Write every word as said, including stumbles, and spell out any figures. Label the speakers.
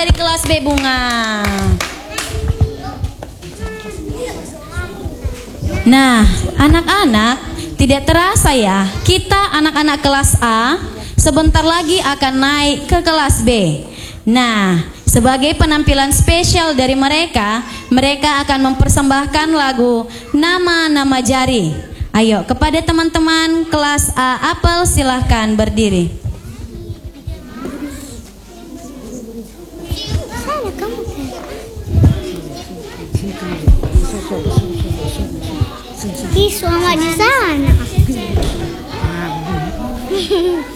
Speaker 1: dari kelas B Bunga. Nah, anak-anak, tidak terasa ya, kita anak-anak kelas A sebentar lagi akan naik ke kelas B. Nah, sebagai penampilan spesial dari mereka, mereka akan mempersembahkan lagu Nama-Nama Jari. Ayo, kepada teman-teman kelas A Apel silahkan berdiri.
Speaker 2: Ih, suama di sana.